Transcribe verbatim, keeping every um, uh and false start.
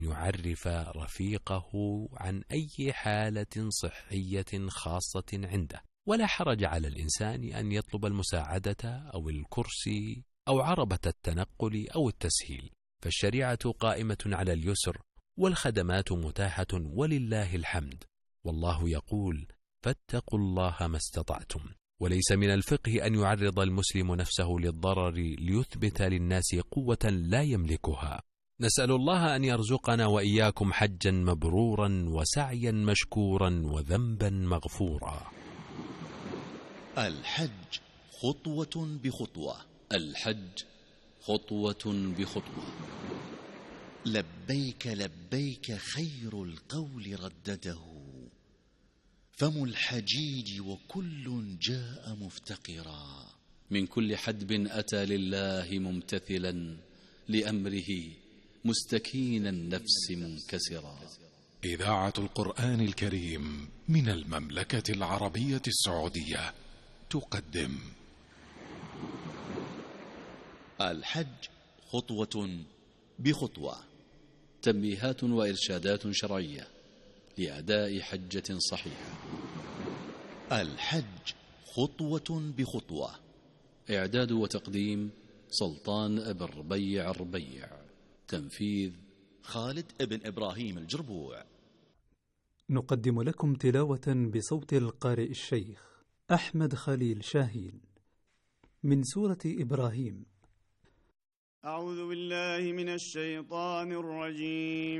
يعرف رفيقه عن أي حالة صحية خاصة عنده، ولا حرج على الإنسان أن يطلب المساعدة أو الكرسي أو عربة التنقل أو التسهيل، فالشريعة قائمة على اليسر والخدمات متاحة ولله الحمد. والله يقول: فاتقوا الله ما استطعتم. وليس من الفقه أن يعرض المسلم نفسه للضرر ليثبت للناس قوة لا يملكها. نسأل الله أن يرزقنا وإياكم حجا مبرورا وسعيا مشكورا وذنبا مغفورا. الحج خطوة بخطوة. الحج خطوة بخطوة. لبيك لبيك خير القول ردده، فم الحجيج وكل جاء مفتقرا. من كل حدب أتى لله ممتثلا لأمره مستكين النفس منكسرا. إذاعة القرآن الكريم من المملكة العربية السعودية تقدم الحج خطوة بخطوة. تنبيهات وإرشادات شرعية لأداء حجة صحيحة. الحج خطوة بخطوة. إعداد وتقديم سلطان أبن ربيع الربيع. تنفيذ خالد ابن إبراهيم الجربوع. نقدم لكم تلاوة بصوت القارئ الشيخ أحمد خليل شاهين من سورة إبراهيم. أعوذ بالله من الشيطان الرجيم.